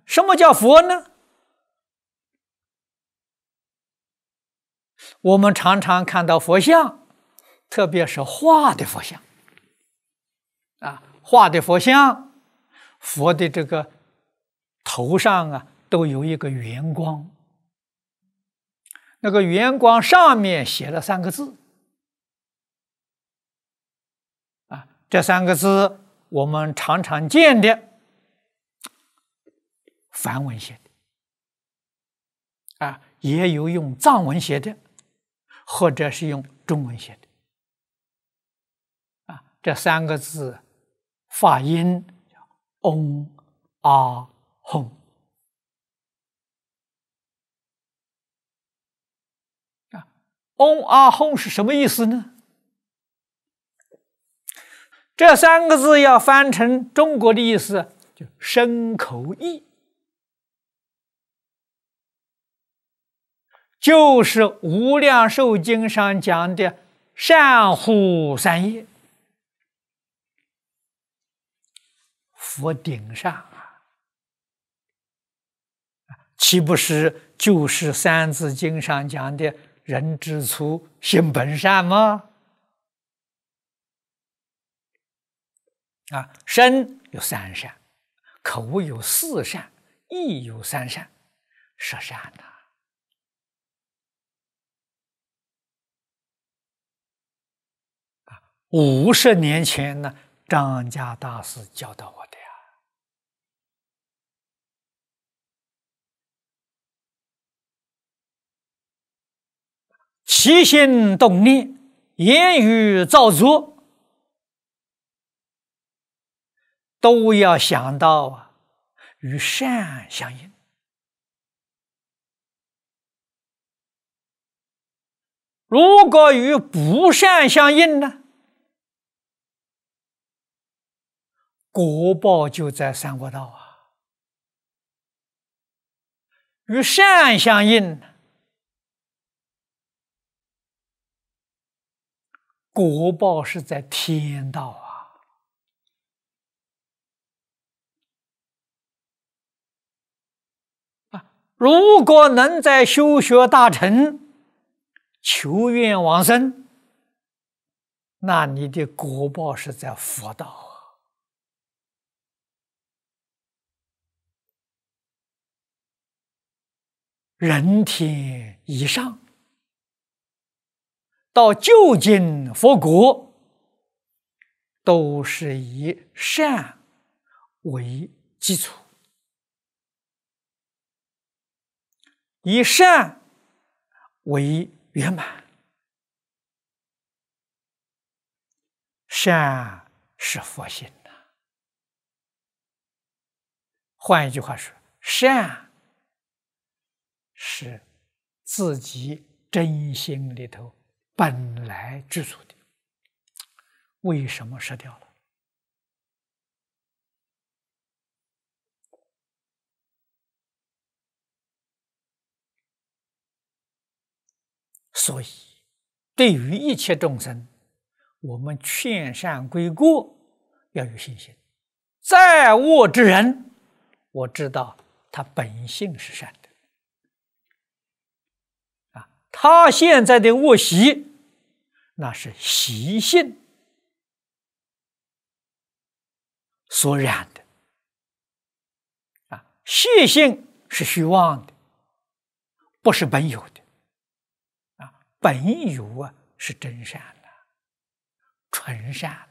什么叫佛呢？我们常常看到佛像，特别是画的佛像，画的佛像，佛的这个头上都有一个圆光，那个圆光上面写了3个字，这3个字我们常常见的梵文写的，也有用藏文写的，或者是用中文写的，这3个字发音叫嗡阿吽。嗡阿吽是什么意思呢？这3个字要翻成中国的意思，就身口意，就是《无量寿经》上讲的善护三业。佛顶上岂不是就是《三字经》上讲的人之初，性本善吗？身有3善，口有4善，意有3善，十善50年前呢，张家大师教导我的呀。起心动念，言语造作，都要想到与善相应。如果与不善相应呢，果报就在三恶道与善相应，果报是在天道如果能在修学大成，求愿往生，那你的果报是在佛道人天以上，到究竟佛国，都是以善为基础，以善为圆满。善是佛性换一句话说，善是自己真心里头本来具足的，为什么失掉了？所以对于一切众生，我们劝善归过要有信心。再恶之人，我知道他本性是善的，他现在的恶习，那是习性所染的，习性是虚妄的，不是本有的，本有是真善纯善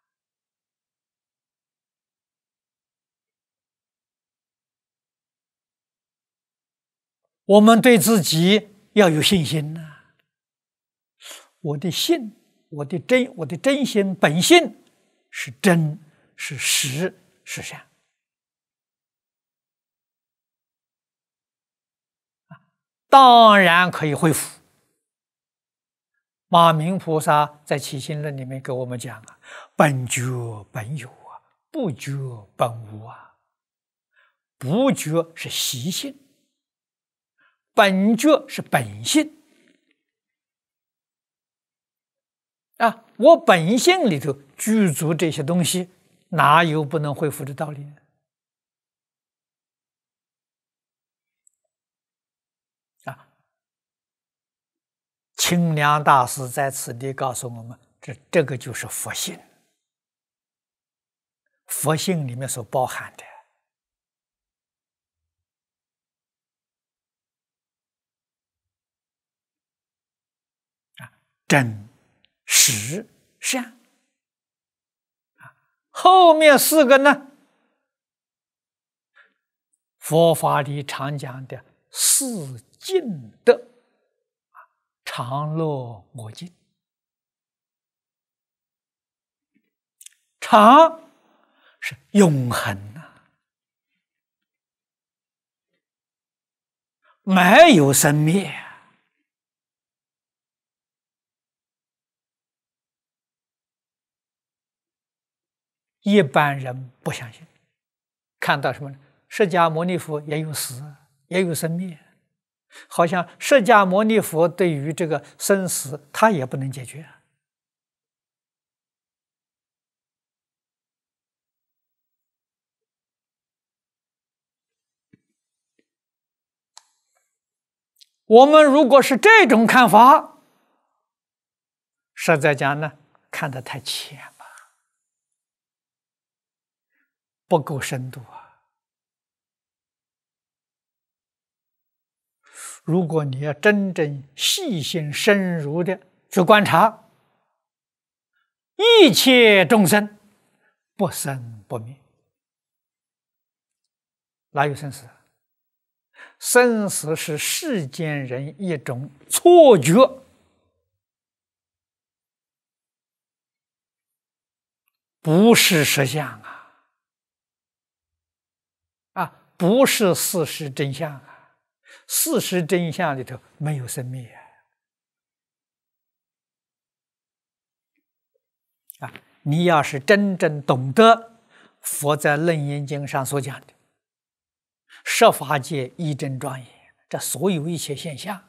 我们对自己要有信心我的心，我的真心本性是真，是实，是善。当然可以恢复。马明菩萨在起心论里面给我们讲本觉本有不觉本无不觉是习性，本觉是本性我本性里头具足这些东西，哪有不能恢复的道理呢？ 清凉大师在此地告诉我们，这个就是佛性，佛性里面所包含的。真、实、善。后面4个呢，佛法里常讲的四净德，常乐我净。常是永恒啊，没有生灭。一般人不相信，看到什么呢？释迦牟尼佛也有死，也有生灭，好像释迦牟尼佛对于这个生死，他也不能解决。我们如果是这种看法，实在讲呢，看得太浅了，不够深度啊。如果你要真正细心深入的去观察，一切众生不生不灭，哪有生死？生死是世间人一种错觉，不是实相不是事实真相啊！事实真相里头没有生灭你要是真正懂得佛在《楞严经》上所讲的十法界一真庄严，这所有一切现象